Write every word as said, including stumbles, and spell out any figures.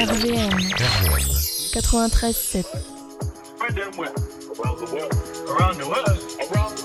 R V M quatre-vingt-treize sept. Around the world, around the world, around